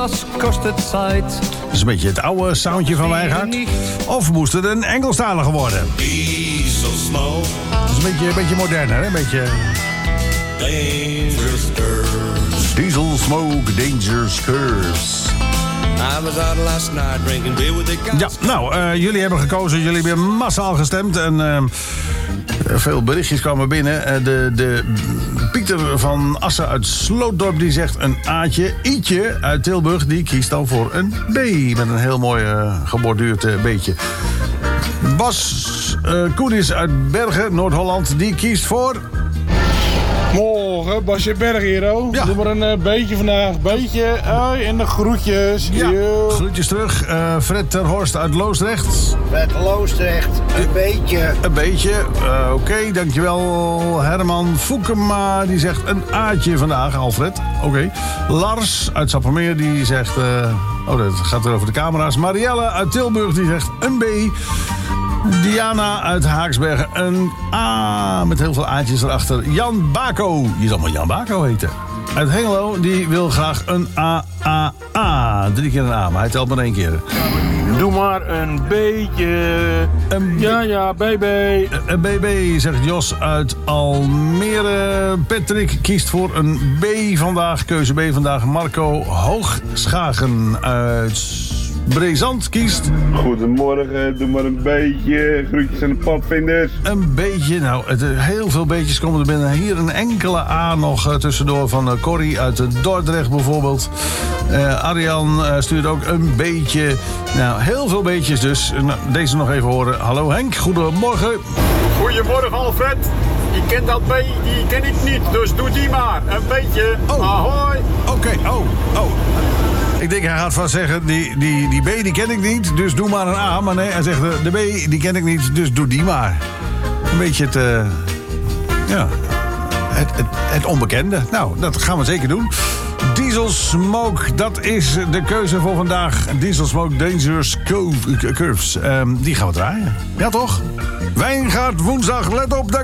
was kostet Zeit. Dat is een beetje het oude soundje van Wijngaard. Of moest het een Engelstalige worden? Diesel smoke, Dat is een beetje moderner, hè? Een beetje... dangerous curves. Diesel smoke, dangerous curves. I was out last night drinking beer with the guys. Ja, nou, jullie hebben gekozen. Jullie hebben massaal gestemd. En veel berichtjes kwamen binnen. De Pieter van Assen uit Slootdorp die zegt een A'tje. Ietje uit Tilburg die kiest dan voor een B. Met een heel mooi geborduurd B'tje. Bas Koedis uit Bergen, Noord-Holland, die kiest voor... Morgen, Basje Berg hier, oh. Ja. Doe maar een beetje vandaag. Beetje, en de groetjes. Ja, Yo. groetjes terug. Fred ter Horst uit Loosdrecht. Met Loosdrecht, een beetje. Een beetje. Oké, dankjewel. Herman Foukema, die zegt een A'tje vandaag. Alfred, oké. Lars uit Sappemeer, die zegt... dat gaat weer over de camera's. Marielle uit Tilburg, die zegt een B. Diana uit Haaksbergen, een A met heel veel A'tjes erachter. Jan Bako, je zal maar Jan Bako heten. Uit Hengelo, die wil graag een A. 3 keer een A, maar hij telt maar 1 keer. Doe maar een beetje. Ja, BB. Een BB, zegt Jos uit Almere. Patrick kiest voor een B vandaag. Keuze B vandaag. Marco Hoogschagen uit Brezand kiest... Goedemorgen, doe maar een beetje. Groetjes aan de padvinders. Een beetje, nou, heel veel beetjes komen er binnen. Hier een enkele A nog tussendoor van Corrie uit Dordrecht bijvoorbeeld. Arjan stuurt ook een beetje. Nou, heel veel beetjes dus. Nou, deze nog even horen. Hallo Henk, goedemorgen. Goedemorgen Alfred. Je kent dat B, die ken ik niet, dus doe die maar. Een beetje. Oh. Ahoy. Oké, oh. Ik denk, hij gaat vast zeggen, die B die ken ik niet, dus doe maar een A. Maar nee, hij zegt, de B die ken ik niet, dus doe die maar. Een beetje het onbekende. Nou, dat gaan we zeker doen. Diesel Smoke, dat is de keuze voor vandaag. Diesel Smoke Dangerous Curves. Die gaan we draaien. Ja, toch? Wijngaard woensdag, let op de